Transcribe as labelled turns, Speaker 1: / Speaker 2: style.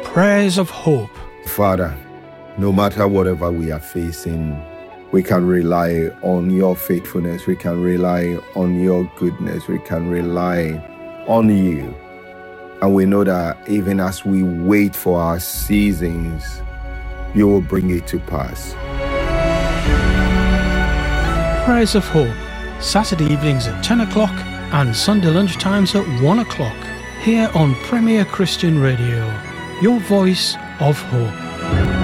Speaker 1: Prayers of Hope.
Speaker 2: Father, no matter whatever we are facing, we can rely on your faithfulness. We can rely on your goodness. We can rely on you. And we know that even as we wait for our seasons, you will bring it to pass.
Speaker 1: Prayers of Hope, Saturday evenings at 10 o'clock and Sunday lunchtimes at 1 o'clock, here on Premier Christian Radio, your voice of hope.